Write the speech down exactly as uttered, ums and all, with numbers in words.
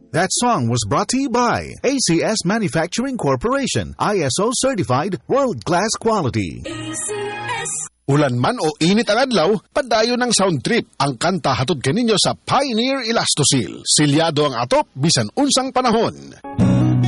That song was brought to you by A C S Manufacturing Corporation, I S O certified, world-class quality. A C S. Ulan man o init ang adlaw, padayon ng sound trip. Ang kanta hatod kaninyo sa Pioneer Elastosil. Silyado ang atop, bisan unsang panahon.